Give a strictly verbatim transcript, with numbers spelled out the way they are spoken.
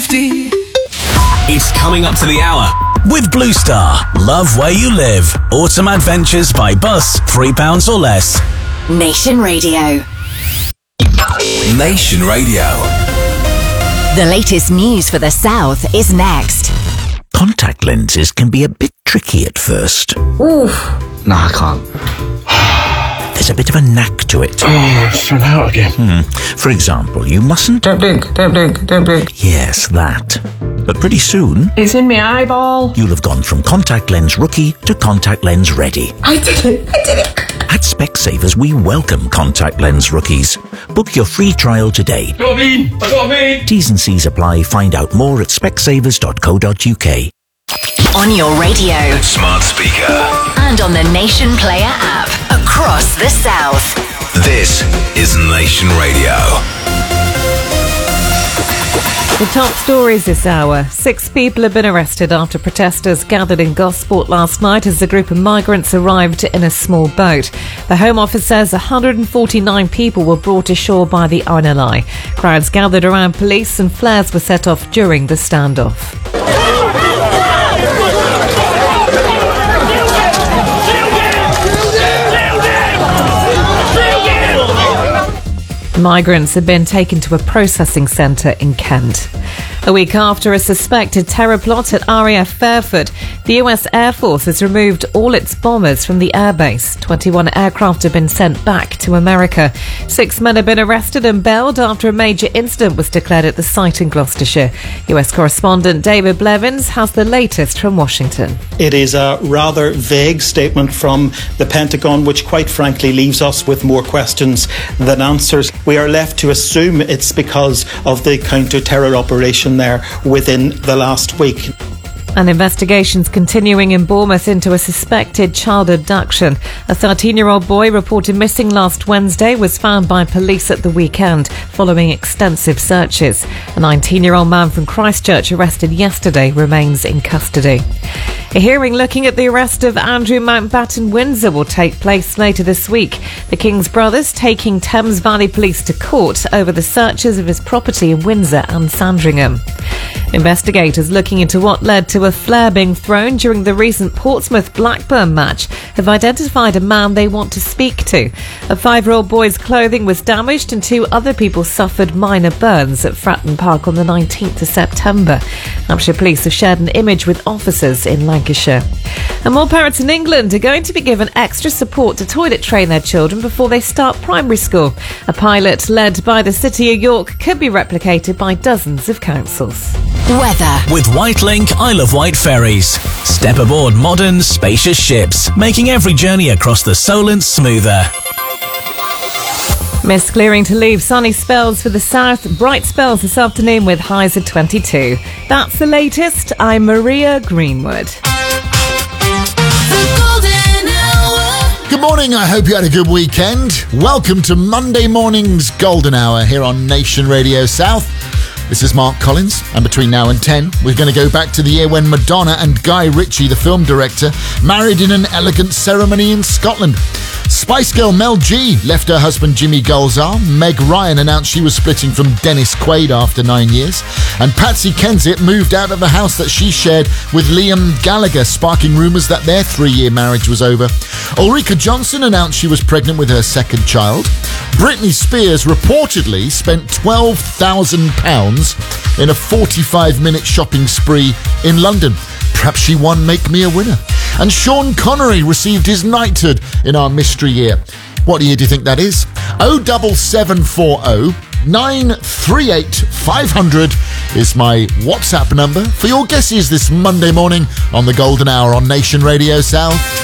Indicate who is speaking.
Speaker 1: fifty.
Speaker 2: It's coming up to the hour. With Blue Star, love where you live. Autumn adventures by bus, three pounds or less.
Speaker 3: Nation Radio.
Speaker 2: Nation Radio.
Speaker 3: The latest news for the South is next.
Speaker 4: Contact lenses can be a bit tricky at first.
Speaker 5: Oof. No, I can't.
Speaker 4: There's a bit of a knack to it.
Speaker 5: Oh, it's run out again.
Speaker 4: Hmm. For example, you mustn't...
Speaker 5: Don't blink, don't blink, don't blink.
Speaker 4: Yes, that. But pretty soon...
Speaker 5: It's in my eyeball.
Speaker 4: You'll have gone from contact lens rookie to contact lens ready.
Speaker 5: I did it, I did it.
Speaker 4: At Specsavers, we welcome contact lens rookies. Book your free trial today.
Speaker 5: Got me, I got me.
Speaker 4: T's and C's apply. Find out more at specsavers dot co dot uk.
Speaker 3: On your radio.
Speaker 2: Smart speaker.
Speaker 3: And on the Nation Player app. Across the South.
Speaker 2: This is Nation Radio.
Speaker 6: The top stories this hour. Six people have been arrested after protesters gathered in Gosport last night as a group of migrants arrived in a small boat. The Home Office says one hundred forty-nine people were brought ashore by the I N L I. Crowds gathered around police and flares were set off during the standoff. Migrants have been taken to a processing centre in Kent. A week after a suspected terror plot at R A F Fairford, the U S Air Force has removed all its bombers from the airbase. twenty-one aircraft have been sent back to America. Six men have been arrested and bailed after a major incident was declared at the site in Gloucestershire. U S correspondent David Blevins has the latest from Washington.
Speaker 7: It is a rather vague statement from the Pentagon, which quite frankly leaves us with more questions than answers. We are left to assume it's because of the counter-terror operation there within the last week.
Speaker 6: An investigation's continuing in Bournemouth into a suspected child abduction. A thirteen-year-old boy reported missing last Wednesday was found by police at the weekend following extensive searches. A nineteen-year-old man from Christchurch arrested yesterday remains in custody. A hearing looking at the arrest of Andrew Mountbatten Windsor will take place later this week. The King's brothers taking Thames Valley Police to court over the searches of his property in Windsor and Sandringham. Investigators looking into what led to a flare being thrown during the recent Portsmouth-Blackburn match have identified a man they want to speak to. A five-year-old boy's clothing was damaged and two other people suffered minor burns at Fratton Park on the nineteenth of September. Hampshire Police have shared an image with officers in Lancashire. And more parents in England are going to be given extra support to toilet train their children before they start primary school. A pilot led by the City of York could be replicated by dozens of councils.
Speaker 3: Weather.
Speaker 2: With Whitelink, Isle of Wight ferries. Step aboard modern, spacious ships, making every journey across the Solent smoother.
Speaker 6: Mist clearing to leave, sunny spells for the south, bright spells this afternoon with highs of twenty-two. That's the latest. I'm Maria Greenwood.
Speaker 8: Good morning, I hope you had a good weekend. Welcome to Monday morning's Golden Hour here on Nation Radio South. This is Mark Collins, and between now and ten, we're going to go back to the year when Madonna and Guy Ritchie, the film director, married in an elegant ceremony in Scotland. Spice Girl Mel G left her husband Jimmy Gulzar. Meg Ryan announced she was splitting from Dennis Quaid after nine years. And Patsy Kensit moved out of the house that she shared with Liam Gallagher, sparking rumours that their three-year marriage was over. Ulrika Johnson announced she was pregnant with her second child. Britney Spears reportedly spent twelve thousand pounds in a forty-five minute shopping spree in London. Perhaps she won Make Me a Winner. And Sean Connery received his knighthood in our mystery year. What year do you think that is? oh seven seven four oh nine three eight five hundred is my WhatsApp number for your guesses this Monday morning on the Golden Hour on Nation Radio South.